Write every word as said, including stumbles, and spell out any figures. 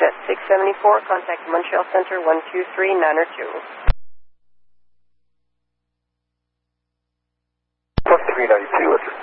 Jet six seventy-four, contact Montreal Center one two three nine two. one three nine two, what's